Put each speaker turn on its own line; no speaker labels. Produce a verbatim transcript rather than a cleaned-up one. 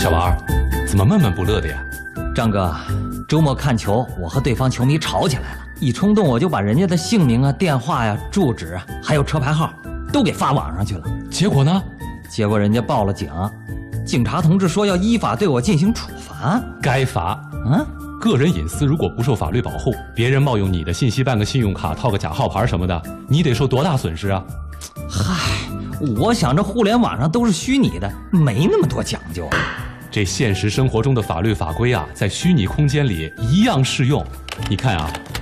小王，怎么闷闷不乐的呀？
张哥，周末看球，我和对方球迷吵起来了，一冲动我就把人家的姓名啊、电话呀、住址啊，还有车牌号都给发网上去了。
结果呢？
结果人家报了警，警察同志说要依法对我进行处罚。
该罚。
嗯，
个人隐私如果不受法律保护，别人冒用你的信息办个信用卡、套个假号牌什么的，你得受多大损失啊？
嗨，我想这互联网上都是虚拟的，没那么多讲究。
这现实生活中的法律法规啊，在虚拟空间里一样适用。你看啊，